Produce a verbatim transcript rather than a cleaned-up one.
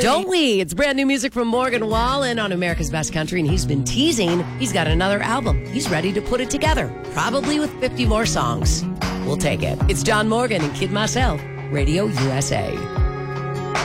Don't we? It's brand new music from Morgan Wallen on America's Best Country, and he's been teasing he's got another album. He's ready to put it together, probably with fifty more songs. We'll take it. It's John Morgan and Kid Myself, Radio U S A.